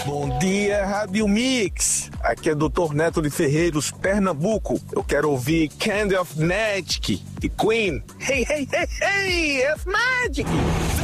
Bom dia, Rádio Mix. Aqui é Dr. Neto de Ferreiros, Pernambuco. Eu quero ouvir Candy of Magic de Queen. Hey, hey, hey, hey, it's magic!